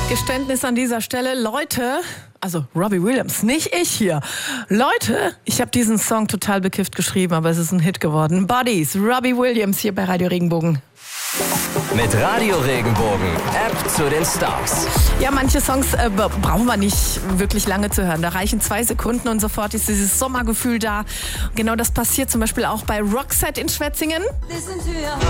Geständnis an dieser Stelle, Leute, also Robbie Williams, nicht ich hier. Leute, ich habe diesen Song total bekifft geschrieben, aber es ist ein Hit geworden. Bodies, Robbie Williams hier bei Radio Regenbogen. Mit Radio Regenbogen, App zu den Stars. Ja, manche Songs brauchen wir nicht wirklich lange zu hören. Da reichen 2 Sekunden und sofort ist dieses Sommergefühl da. Genau das passiert zum Beispiel auch bei Roxette in Schwetzingen.